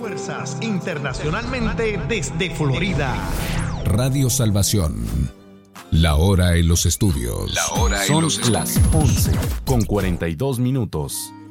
Fuerzas internacionalmente desde Florida. Radio Salvación. La hora en los estudios. Son las 11:42.